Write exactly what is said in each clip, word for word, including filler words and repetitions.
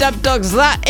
Dub Dogs, that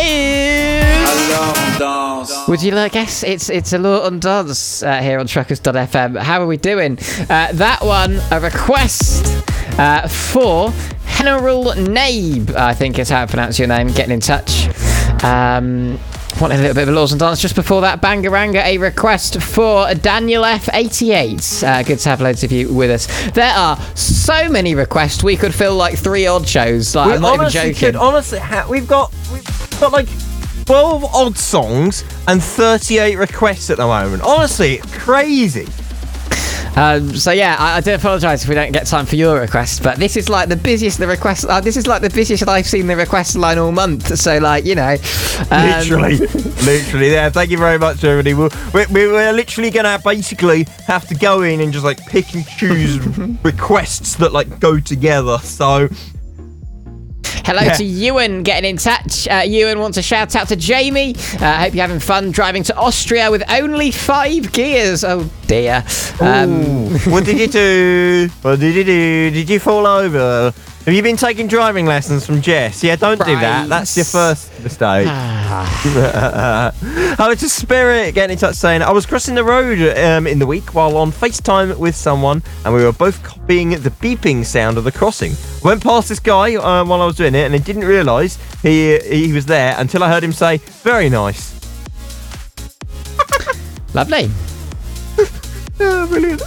is... Would you like guess? It's it's a lot on dance uh, here on truckers dot f m. How are we doing? Uh, that one, a request uh, for General Nabe, I think is how I pronounce your name, getting in touch. Um... Want a little bit of a Laws and Dance. Just before that, Bangaranga, a request for Daniel F eighty-eight. Uh, good to have loads of you with us. There are so many requests, we could fill like three odd shows. Like, we I'm not even joking. Could, honestly, ha- we've got we've got like twelve odd songs and thirty-eight requests at the moment. Honestly, it's crazy. Um, so yeah, I, I do apologise if we don't get time for your request, but this is like the busiest the request. Uh, this is like the busiest I've seen the request line all month. So like you know, um, literally, literally. Yeah, thank you very much, everybody. We're, we're, we're literally gonna basically have to go in and just like pick and choose requests that like go together. So. Hello yeah. to Ewan getting in touch. Uh, Ewan wants a shout out to Jamie. I uh, hope you're having fun driving to Austria with only five gears. Oh dear. Um, what did you do? What did you do? Did you fall over? Have you been taking driving lessons from Jess? Yeah, don't do that. That's your first mistake. Hello to Spirit getting in touch saying, I was crossing the road um, in the week while on FaceTime with someone and we were both copying the beeping sound of the crossing. I went past this guy uh, while I was doing it and I didn't realise he, he was there until I heard him say, very nice. Lovely. Oh, brilliant.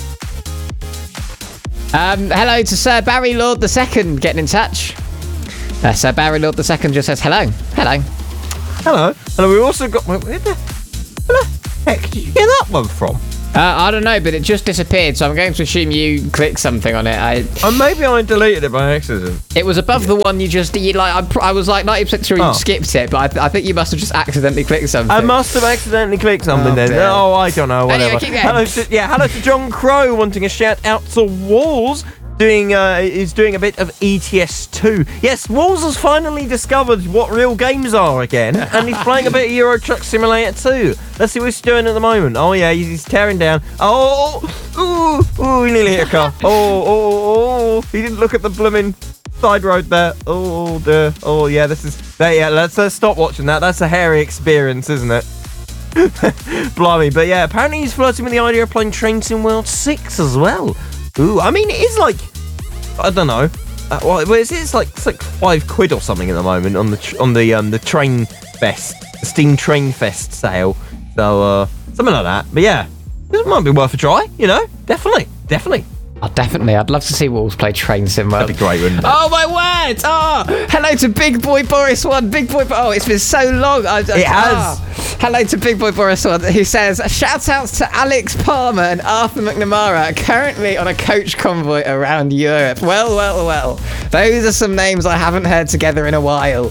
Um, hello to Sir Barry Lord the Second getting in touch. Uh, Sir Barry Lord the Second just says hello. Hello. Hello. And we also got... Where the, where the heck did you get that one from? Uh, I don't know, but it just disappeared, so I'm going to assume you clicked something on it. I, oh, maybe I deleted it by accident. It was above the one you just... You, like, I, I was like ninety percent sure you oh. skipped it, but I, I think you must have just accidentally clicked something. I must have accidentally clicked something oh, then. Dear. Oh, I don't know, whatever. Anyway, hello to, yeah, hello to John Crow wanting a shout out to Walls. Doing uh, is doing a bit of E T S two. Yes, Walls has finally discovered what real games are again, and he's playing a bit of Euro Truck Simulator two. Let's see what he's doing at the moment. Oh yeah, he's, he's tearing down. Oh, oh, oh, he nearly hit a car. Oh, oh, oh, he didn't look at the blooming side road there. Oh, dear. Oh yeah, this is. There, yeah, let's uh, stop watching that. That's a hairy experience, isn't it? Blimey, but yeah, apparently he's flirting with the idea of playing Train Sim World six as well. Ooh, I mean, it is like, I don't know. Uh, well, it's, it's like it's like five quid or something at the moment on the tr- on the um the Train Fest, the Steam Train Fest sale. So uh, something like that. But yeah, it might be worth a try. You know, definitely, definitely. Oh, definitely. I'd love to see Wolves play Train Sim World. That'd be great, wouldn't it? Oh, my word! Oh, hello to Big Boy Boris One. Big Boy... Oh, it's been so long. I, I, it has. Oh. Hello to Big Boy Boris One, who says, shout outs to Alex Palmer and Arthur McNamara, currently on a coach convoy around Europe. Well, well, well. Those are some names I haven't heard together in a while.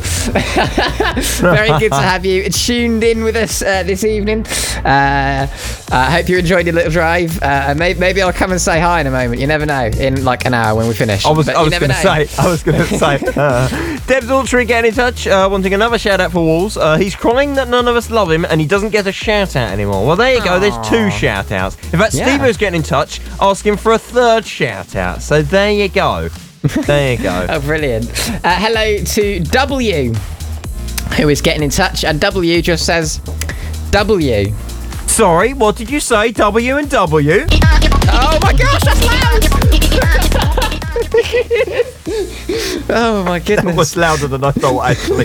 Very good to have you tuned in with us uh, this evening. I uh, uh, hope you enjoyed your little drive. Uh, maybe, maybe I'll come and say hi in a moment. You never know. In like an hour when we finish. I was, but I was going to say. I was going to say. Uh, Debs Ultra getting in touch, uh, wanting another shout out for Walls. Uh, he's crying that none of us love him, and he doesn't get a shout out anymore. Well, there you go. There's two shout outs. In fact, Yeah. Steve was getting in touch, asking for a third shout out. So there you go. There you go. Oh, brilliant. Uh, hello to W, who is getting in touch, and W just says W. Sorry, what did you say? W and W? Oh my gosh, that's loud! Oh my goodness. That was louder than I thought, actually.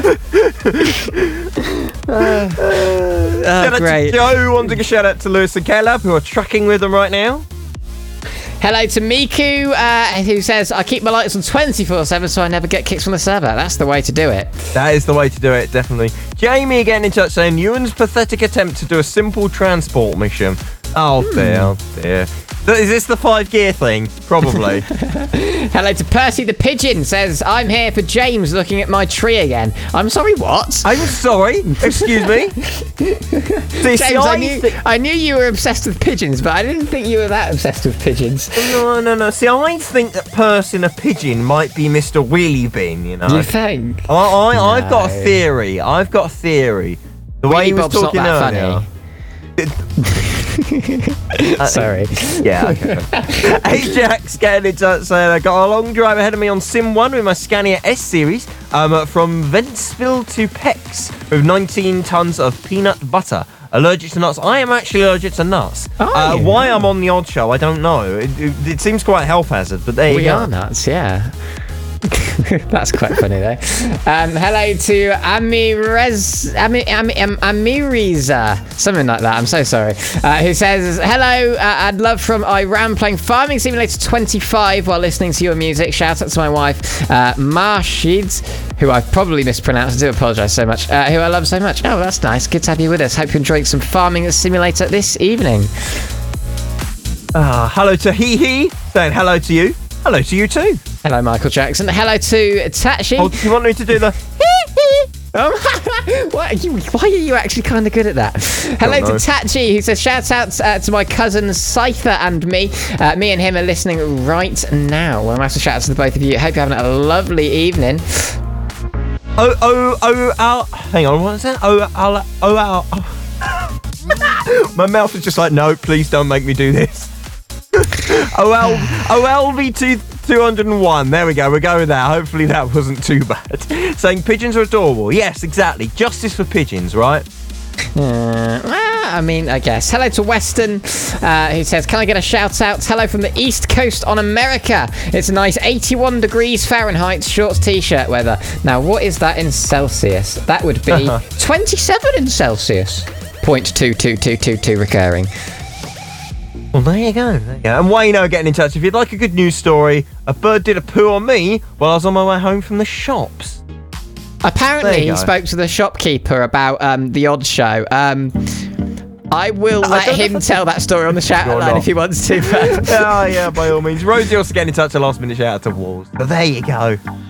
uh, oh, shout out great. to Joe, wanting a shout out to Lewis and Caleb, who are tracking with them right now. Hello to Miku, uh, who says, I keep my lights on twenty-four seven so I never get kicked from the server. That's the way to do it. That is the way to do it, definitely. Jamie getting in touch saying, Ewan's pathetic attempt to do a simple transport mission. Oh hmm. dear, oh dear. Is this the five gear thing? Probably. Hello to Percy the Pigeon, says, I'm here for James looking at my tree again. I'm sorry, what? I'm sorry, excuse me. See, James, see, I, I, knew, th- I knew you were obsessed with pigeons, but I didn't think you were that obsessed with pigeons. No, no, no. See, I think that Percy the Pigeon might be Mister Wheelie Bin, you know. You think? I, I, no. I've got a theory. I've got a theory. The Wheelie way he was Bob's not talking that earlier. funny. Sorry. Yeah, okay. Ajax getting in touch saying, I got a long drive ahead of me on Sim one with my Scania S-Series um, from Ventsville to Pex with nineteen tons of peanut butter. Allergic to nuts. I am actually allergic to nuts. Are uh, you? Why I'm on the odd show, I don't know. It, it, it seems quite a health hazard, but there you We go. are nuts, yeah. That's quite funny though. Um, hello to Amirez, Ami, Ami, Am, Amiriza, something like that. I'm so sorry. Uh, who says, hello, uh, I'd love from Iran playing Farming Simulator twenty-five while listening to your music. Shout out to my wife, uh, Marshid, who I've probably mispronounced. I do apologise so much. Uh, who I love so much. Oh, that's nice. Good to have you with us. Hope you're enjoying some Farming Simulator this evening. Uh, hello to Hee Hee, saying hello to you. Hello to you too. Hello, Michael Jackson. Hello to Tachi. Oh, do you want me to do the... Um, why, are you, why are you actually kind of good at that? Hello to Tachi, who says, shout out uh, to my cousin Scyther and me. Uh, me and him are listening right now. Well, massive shout out to the both of you. Hope you're having a lovely evening. Oh, oh, oh, oh, hang on, what is that? Oh, oh, oh, oh. My mouth is just like, no, please don't make me do this. O L V two oh one. There we go. We'll go with that. Hopefully that wasn't too bad. Saying pigeons are adorable. Yes, exactly. Justice for pigeons, right? Uh, well, I mean, I guess. Hello to Weston, uh, who says, can I get a shout out? Hello from the East Coast on America. It's a nice eighty-one degrees Fahrenheit, shorts t-shirt weather. Now, what is that in Celsius? That would be twenty-seven in Celsius. zero point two two two two two recurring. Well, there you go. There you go. And Wayno getting in touch. If you'd like a good news story, a bird did a poo on me while I was on my way home from the shops. Apparently, he go. spoke to the shopkeeper about um, the Odd Show. Um, I will I let don't know him if I tell that story on the chat Or line not. if he wants to. But Yeah, yeah, by all means. Rosie also getting in touch. A last minute shout out to Walls. But there you go.